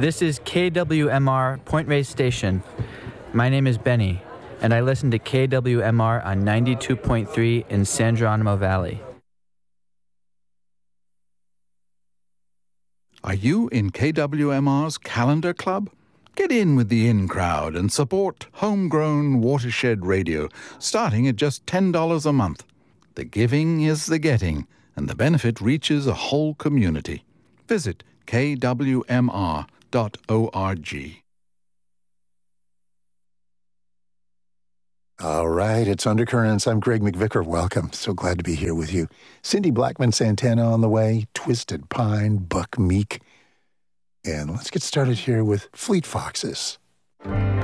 This is KWMR Point Reyes Station. My name is Benny, and I listen to KWMR on 92.3 in San Geronimo Valley. Are you in KWMR's Calendar Club? Get in with the in crowd and support homegrown watershed radio, starting at just $10 a month. The giving is the getting, and the benefit reaches a whole community. Visit kwmr.org. All right, it's Undercurrents. I'm Greg McVicker. Welcome. So glad to be here with you. Cindy Blackman Santana on the way, Twisted Pine, Buck Meek. And let's get started here with Fleet Foxes.